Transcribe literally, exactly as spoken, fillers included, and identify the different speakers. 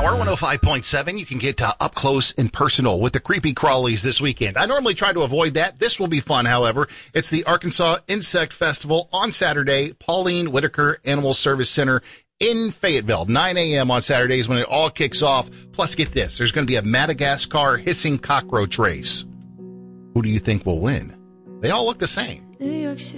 Speaker 1: Power one oh five point seven. You can get uh, up close and personal with the creepy crawlies this weekend. I normally try to avoid that. This will be fun, however. It's the Arkansas Insect Festival on Saturday, Pauline Whitaker Animal Service Center in Fayetteville. nine a.m. on Saturdays when it all kicks off. Plus, get this. There's going to be a Madagascar hissing cockroach race. Who do you think will win? They all look the same.